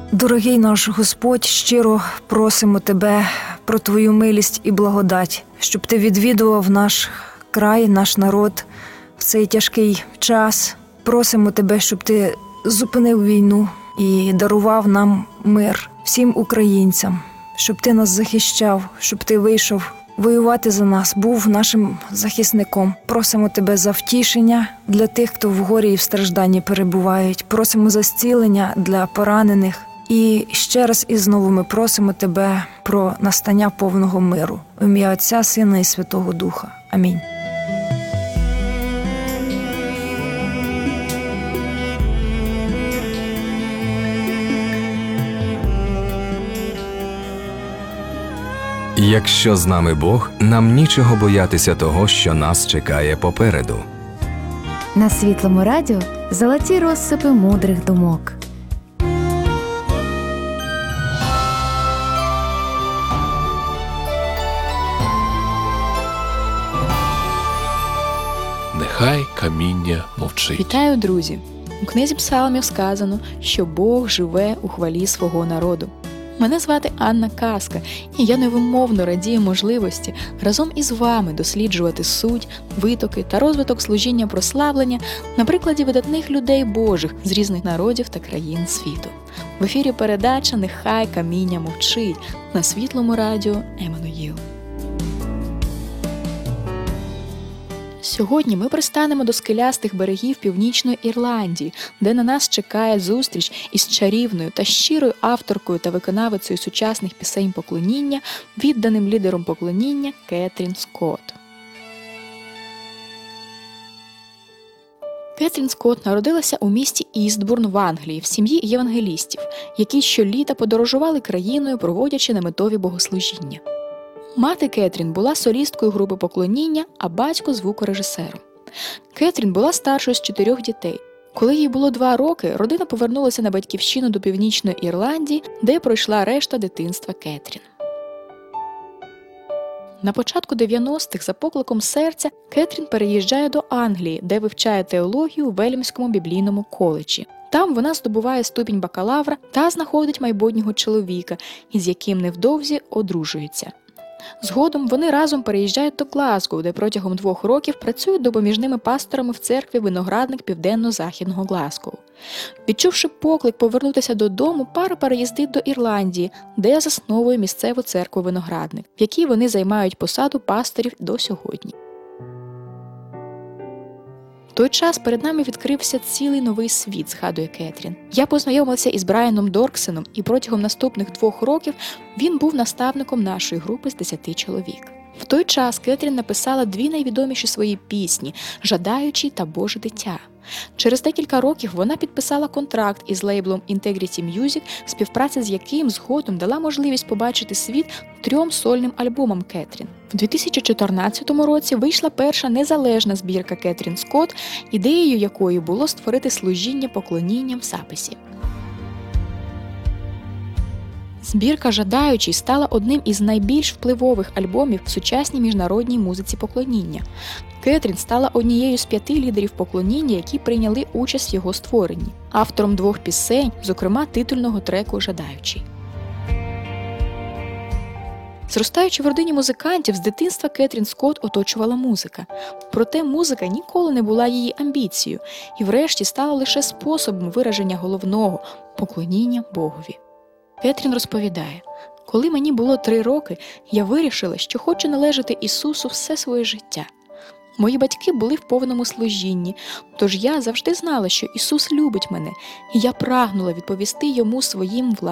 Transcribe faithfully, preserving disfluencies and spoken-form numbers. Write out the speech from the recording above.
Дорогий наш Господь, щиро просимо Тебе про Твою милість і благодать, щоб Ти відвідував наш край, наш народ в цей тяжкий час. Просимо Тебе, щоб Ти зупинив війну і дарував нам мир, всім українцям, щоб Ти нас захищав, щоб Ти вийшов воювати за нас, був нашим захисником. Просимо Тебе за втішення для тих, хто в горі і в стражданні перебувають. Просимо за зцілення для поранених. І ще раз і знову ми просимо Тебе про настання повного миру. В ім'я Отця, Сина і Святого Духа. Амінь. Якщо з нами Бог, нам нічого боятися того, що нас чекає попереду. На Світлому радіо золоті розсипи мудрих думок. Нехай каміння мовчить. Вітаю, друзі! У книзі Псалмів сказано, що Бог живе у хвалі свого народу. Мене звати Анна Каска, і я невимовно радію можливості разом із вами досліджувати суть, витоки та розвиток служіння прославлення на прикладі видатних людей Божих з різних народів та країн світу. В ефірі передача «Нехай каміння мовчить» на Світлому радіо Еммануїл. Сьогодні ми пристанемо до скелястих берегів Північної Ірландії, де на нас чекає зустріч із чарівною та щирою авторкою та виконавицею сучасних пісень поклоніння, відданим лідером поклоніння Кетрін Скотт. Кетрін Скотт народилася у місті Істбурн в Англії в сім'ї євангелістів, які щоліта подорожували країною, проводячи наметові богослужіння. Мати Кетрін була солісткою групи поклоніння, а батько – звукорежисером. Кетрін була старшою з чотирьох дітей. Коли їй було два роки, родина повернулася на батьківщину до Північної Ірландії, де пройшла решта дитинства Кетрін. На початку дев'яностих за покликом серця Кетрін переїжджає до Англії, де вивчає теологію у Велімському біблійному коледжі. Там вона здобуває ступінь бакалавра та знаходить майбутнього чоловіка, із яким невдовзі одружується. Згодом вони разом переїжджають до Глазго, де протягом двох років працюють допоміжними пасторами в церкві «Виноградник» південно-західного Глазго. Відчувши поклик повернутися додому, пара переїздить до Ірландії, де засновує місцеву церкву «Виноградник», в якій вони займають посаду пасторів до сьогодні. В той час перед нами відкрився цілий новий світ, згадує Кетрін. Я познайомилася із Брайаном Дорксеном, і протягом наступних двох років він був наставником нашої групи з десяти чоловік. В той час Кетрін написала дві найвідоміші свої пісні «Жадаючий» та «Боже дитя». Через декілька років вона підписала контракт із лейблом Integrity Music, співпраця з яким згодом дала можливість побачити світ трьом сольним альбомам Кетрін. В дві тисячі чотирнадцятому році вийшла перша незалежна збірка Кетрін Скотт, ідеєю якої було створити служіння поклонінням в записі. Збірка «Жадаючий» стала одним із найбільш впливових альбомів в сучасній міжнародній музиці поклоніння. Кетрін стала однією з п'яти лідерів поклоніння, які прийняли участь в його створенні, автором двох пісень, зокрема титульного треку «Жадаючий». Зростаючи в родині музикантів, з дитинства Кетрін Скотт оточувала музика. Проте музика ніколи не була її амбіцією і врешті стала лише способом вираження головного – поклоніння Богові. Кетрін розповідає: «Коли мені було три роки, я вирішила, що хочу належати Ісусу все своє життя. Мої батьки були в повному служінні, тож я завжди знала, що Ісус любить мене, і я прагнула відповісти Йому своїм власним